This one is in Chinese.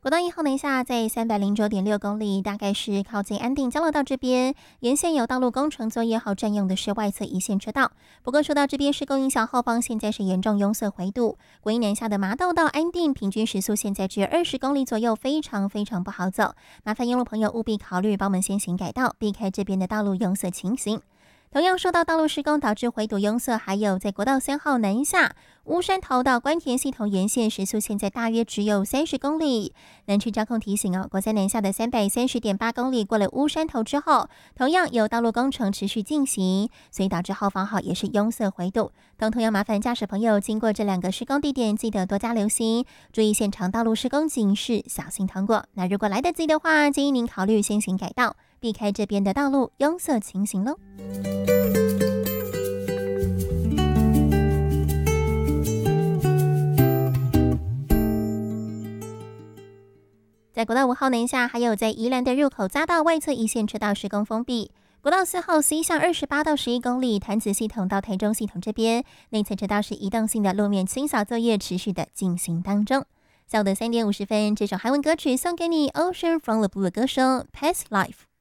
国道1号南下在309.6公里，大概是靠近安定交流道这边，沿线有道路工程作业后占用的是外侧一线车道。不过受到这边施工影响，后方现在是严重拥塞回堵。国一南下的麻豆到安定，平均时速现在只有20公里左右，非常不好走。麻烦沿路朋友务必考虑帮我们先行改道，避开这边的道路拥塞情形。同样受到道路施工导致回堵拥塞，还有在国道3号南下乌山头到关田系统沿线时速现在大约只有30公里。南区交控提醒国三南下的330.8公里过了乌山头之后，同样有道路工程持续进行，所以导致后方也是拥塞回堵。同样麻烦驾驶朋友经过这2个施工地点，记得多加留心，注意现场道路施工警示，小心通过。那如果来得及的话，建议您考虑先行改道，避开这边的道路拥塞情形咯。在国道5号南下，还有在宜兰的入口匝道外侧一线车道施工封闭。国道4号C向28到11公里潭子系统到台中系统这边，内侧车道是移动性的路面清扫作业持续的进行当中。下午的3点50分，这首韩文歌曲送给你 Ocean from the Blue 的歌声 Past Life。